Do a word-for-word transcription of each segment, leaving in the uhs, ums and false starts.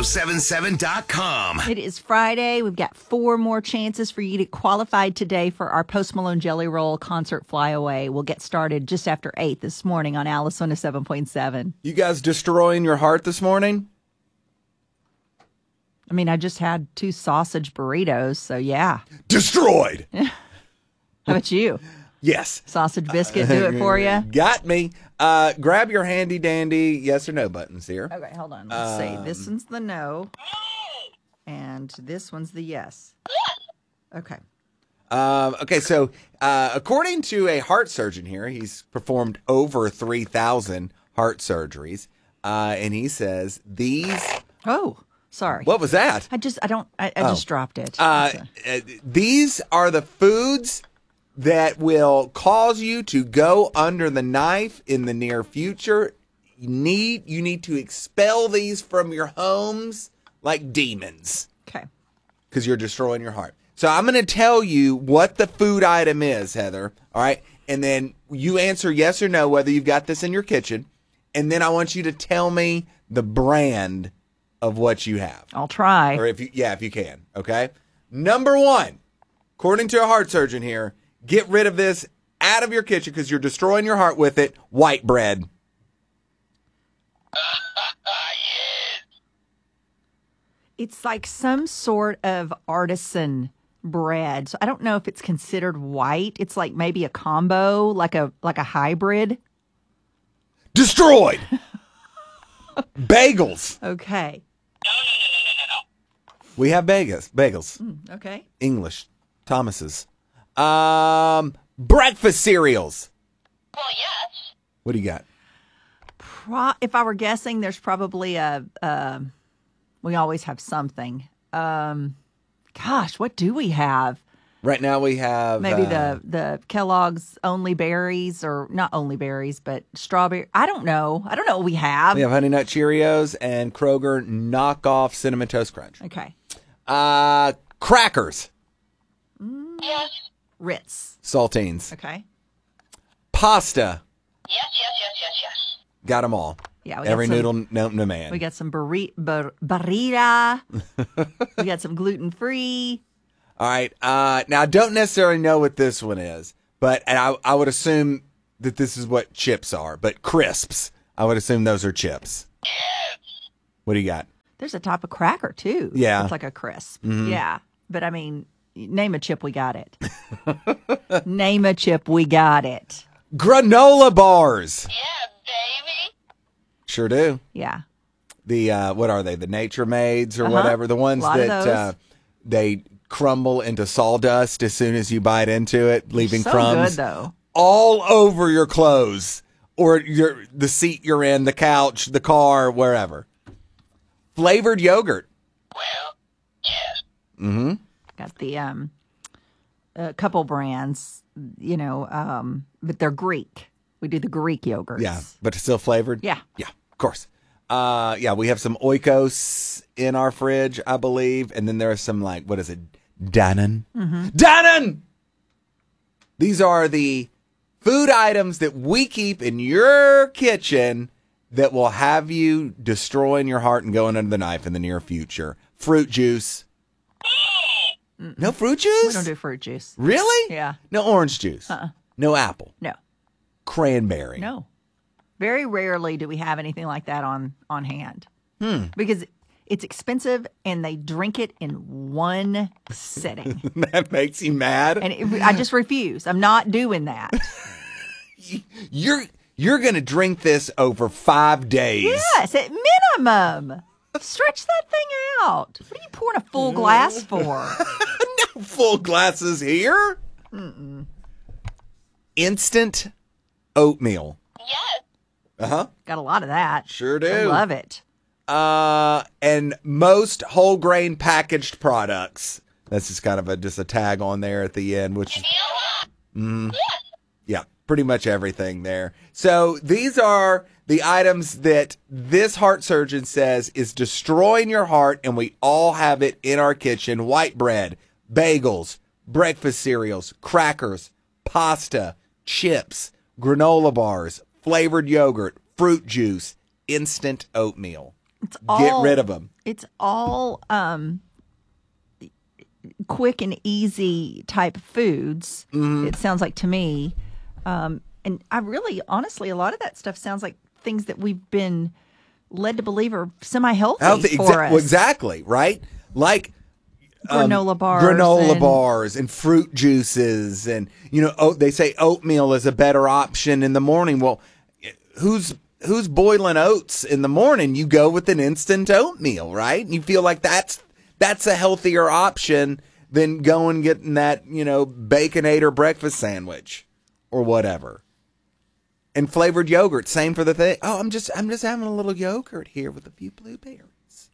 oh seven seven dot com. It is Friday. We've got four more chances for you to qualify today for our Post Malone Jelly Roll concert flyaway. We'll get started just after eight this morning on Alice one oh seven point seven. You guys destroying your heart this morning? I mean, I just had two sausage burritos, so yeah. Destroyed! How about you? Yes. Sausage biscuit, do it for you? Got me. Uh, grab your handy dandy yes or no buttons here. Okay, hold on. Let's Um, see. This one's the no, and this one's the yes. Okay. Um, okay, so uh, according to a heart surgeon here, he's performed over three thousand heart surgeries, uh, and he says these... Oh, sorry. What was that? I just, I don't, I, I Oh. just dropped it. Uh, It's uh, these are the foods that will cause you to go under the knife in the near future. You need you need to expel these from your homes like demons a- okay. because you're destroying your heart. So I'm going to tell you what the food item is, Heather. All right, and then you answer yes or no whether you've got this in your kitchen, and then I want you to tell me the brand of what you have. I'll try. Or if you, yeah, if you can. Okay. Number one, according to a heart surgeon here, get rid of this out of your kitchen because you're destroying your heart with it. White bread. It's like some sort of artisan bread. So I don't know if it's considered white. It's like maybe a combo, like a like a hybrid. Destroyed. Bagels. Okay. We have bagels. Bagels. Mm, okay. English. Thomas's. Um, breakfast cereals. Well, yes. What do you got? Pro- if I were guessing, there's probably a. Uh, we always have something. Um, gosh, what do we have? Right now we have Maybe uh, the the Kellogg's Only Berries, or not Only Berries, but strawberry. I don't know. I don't know what we have. we have Honey Nut Cheerios and Kroger knockoff Cinnamon Toast Crunch. Okay. Uh, crackers. Yes. Ritz. Saltines. Okay. Pasta. Yes, yes, yes, yes, yes. Got them all. Yeah, we got Every some- noodle known to man. We got some burri- bur- burrita. We got some gluten free. All right. Uh, now, I don't necessarily know what this one is, but and I, I would assume that this is what chips are. But crisps, I would assume those are chips. What do you got? There's a type of cracker too. Yeah. It's like a crisp. Yeah. But I mean, name a chip, we got it. Name a chip, we got it. Granola bars. Yeah, baby. Sure do. Yeah. The uh, what are they? The Nature Maids or Uh-huh. whatever. The ones Lot of that those. uh, they crumble into sawdust as soon as you bite into it, leaving So crumbs good though. all over your clothes or your the seat you're in, the couch, the car, wherever. Flavored yogurt. Well, yes. Mm-hmm. Got the um a couple brands, you know, um, but they're Greek. We do the Greek yogurts. Yeah, but still flavored? Yeah. Yeah, of course. Uh, yeah, we have some Oikos in our fridge, I believe. And then there are some, like, what is it? Dannon? Mm-hmm. Dannon! These are the food items that we keep in your kitchen that will have you destroying your heart and going under the knife in the near future. Fruit juice. No fruit juice? We don't do fruit juice. Really? Yeah. No orange juice? Uh-uh. No apple? No. Cranberry? No. Very rarely do we have anything like that on on hand. Hmm. Because it's expensive and they drink it in one sitting. That makes you mad? And it, I just refuse. I'm not doing that. You're you're gonna drink this over five days. Yes, at minimum. Stretch that thing out. What are you pouring a full glass for? No full glasses here. Mm-mm. Instant oatmeal. Yes. Uh huh. Got a lot of that. Sure do. I love it. Uh, and most whole grain packaged products. That's just kind of a just a tag on there at the end, which is mm, yeah, pretty much everything there. So these are the items that this heart surgeon says is destroying your heart, and we all have it in our kitchen: white bread, bagels, breakfast cereals, crackers, pasta, chips, granola bars, flavored yogurt, fruit juice, instant oatmeal. It's all, Get rid of them. It's all um, quick and easy type foods. Mm-hmm. It sounds like to me. Um, and I really, honestly, a lot of that stuff sounds like things that we've been led to believe are semi-healthy Healthy, for exa- us. well, exactly, right? Like um, Granola bars. granola and- bars and fruit juices, and you know, oat, they say oatmeal is a better option in the morning. Well, who's who's boiling oats in the morning? You go with an instant oatmeal, right? And you feel like that's that's a healthier option than going getting that, you know, Baconator breakfast sandwich or whatever. And flavored yogurt, same for the thing. Oh, I'm just I'm just having a little yogurt here with a few blueberries.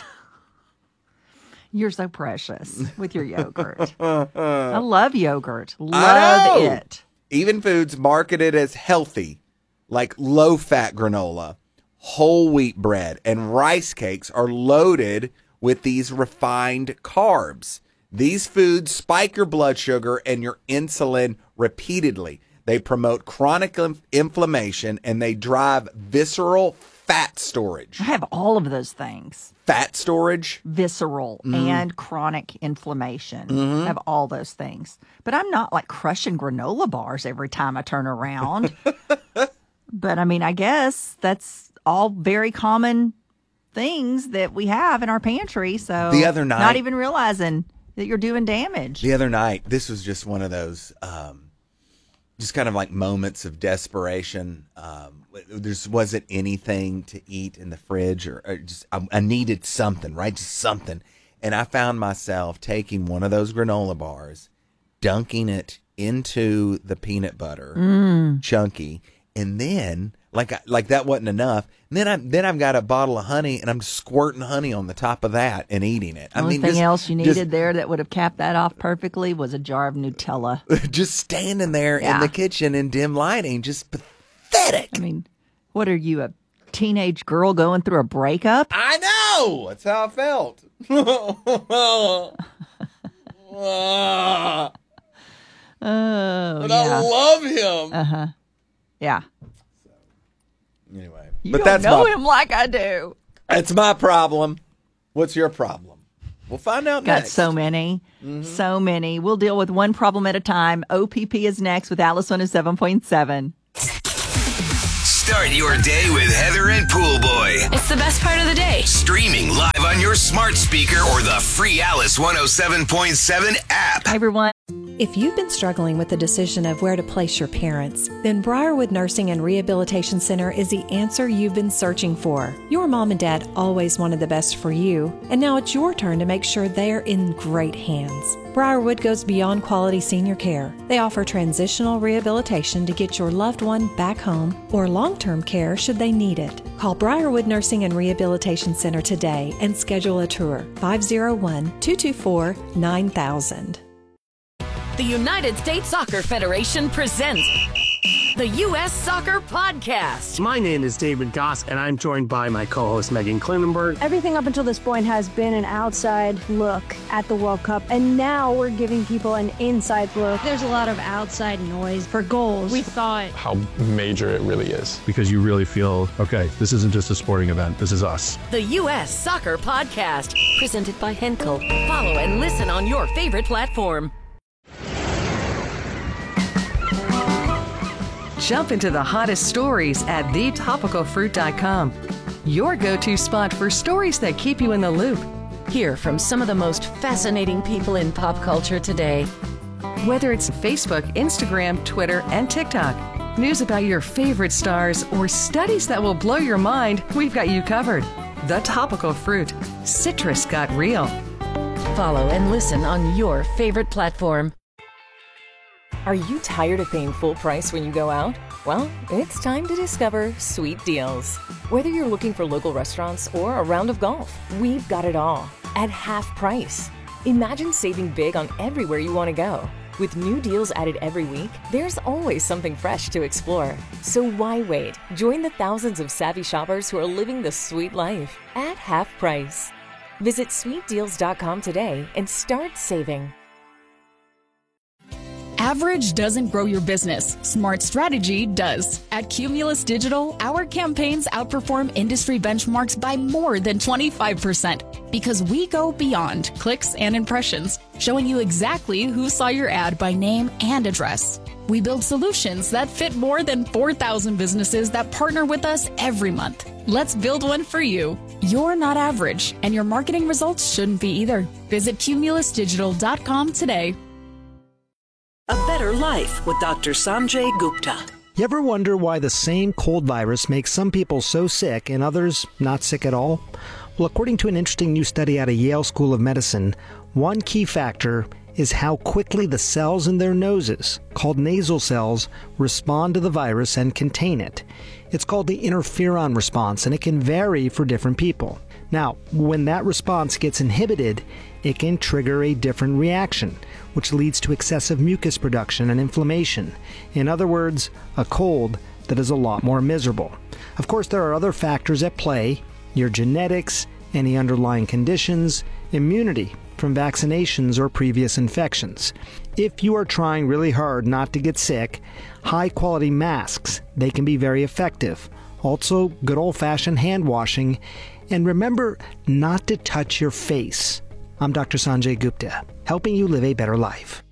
You're so precious with your yogurt. I love yogurt. Love know. it. Even foods marketed as healthy, like low-fat granola, whole wheat bread, and rice cakes are loaded with these refined carbs. These foods spike your blood sugar and your insulin repeatedly. They promote chronic inf- inflammation, and they drive visceral fat storage. I have all of those things. Fat storage? Visceral and chronic inflammation. I have all those things. But I'm not like crushing granola bars every time I turn around. But I mean, I guess that's all very common things that we have in our pantry. So The other night- not even realizing that you're doing damage. The other night, this was just one of those, um, just kind of like moments of desperation. Um, there wasn't anything to eat in the fridge, or, or just I, I needed something, right? Just something. And I found myself taking one of those granola bars, dunking it into the peanut butter, chunky, and then like I, like that wasn't enough. And then I then I've got a bottle of honey, and I'm just squirting honey on the top of that and eating it. I The only mean, thing just- else you just- needed there that would have capped that off perfectly was a jar of Nutella. just standing there in Yeah. the kitchen in dim lighting, just pathetic. I mean, what are you, a teenage girl going through a breakup? I know. That's how I felt. Oh, But yeah. I love him. Yeah. Anyway, You but don't that's know my him like I do. that's my problem. What's your problem? We'll find out Got next. so many. So many. We'll deal with one problem at a time. O P P is next with Alice on a seven point seven. Start your day with Heather and Pool Boy. It's the best part of the day. Streaming live on your smart speaker or the free Alice one oh seven point seven app. Hi, everyone. If you've been struggling with the decision of where to place your parents, then Briarwood Nursing and Rehabilitation Center is the answer you've been searching for. Your mom and dad always wanted the best for you, and now it's your turn to make sure they're in great hands. Briarwood goes beyond quality senior care. They offer transitional rehabilitation to get your loved one back home or long-term care should they need it. Call Briarwood Nursing and Rehabilitation Center today and schedule a tour. five oh one, two two four, nine thousand. The United States Soccer Federation presents the U S Soccer Podcast. My name is David Goss, and I'm joined by my co-host Megan Klinenberg. Everything up until this point has been an outside look at the World Cup, and now we're giving people an inside look. There's a lot of outside noise for goals. We thought how major it really is. Because you really feel, okay, this isn't just a sporting event, this is us. The U S Soccer Podcast, presented by Henkel. Follow and listen on your favorite platform. Jump into the hottest stories at the topical fruit dot com. Your go-to spot for stories that keep you in the loop. Hear from some of the most fascinating people in pop culture today. Whether it's Facebook, Instagram, Twitter, and TikTok, news about your favorite stars, or studies that will blow your mind, we've got you covered. The Topical Fruit. Citrus got real. Follow and listen on your favorite platform. Are you tired of paying full price when you go out? Well, it's time to discover Sweet Deals. Whether you're looking for local restaurants or a round of golf, we've got it all at half price. Imagine saving big on everywhere you want to go. With new deals added every week, there's always something fresh to explore. So why wait? Join the thousands of savvy shoppers who are living the sweet life at half price. Visit sweet deals dot com today and start saving. Average doesn't grow your business. Smart strategy does. At Cumulus Digital, our campaigns outperform industry benchmarks by more than twenty-five percent because we go beyond clicks and impressions, showing you exactly who saw your ad by name and address. We build solutions that fit more than four thousand businesses that partner with us every month. Let's build one for you. You're not average, and your marketing results shouldn't be either. Visit cumulus digital dot com today. A Better Life with Doctor Sanjay Gupta. You ever wonder why the same cold virus makes some people so sick and others not sick at all? Well, according to an interesting new study out of Yale School of Medicine, one key factor is how quickly the cells in their noses, called nasal cells, respond to the virus and contain it. It's called the interferon response, and it can vary for different people. Now, when that response gets inhibited, it can trigger a different reaction, which leads to excessive mucus production and inflammation. In other words, a cold that is a lot more miserable. Of course, there are other factors at play: your genetics, any underlying conditions, immunity from vaccinations or previous infections. If you are trying really hard not to get sick, high-quality masks, they can be very effective. Also, good old-fashioned hand washing. And remember not to touch your face. I'm Doctor Sanjay Gupta, helping you live a better life.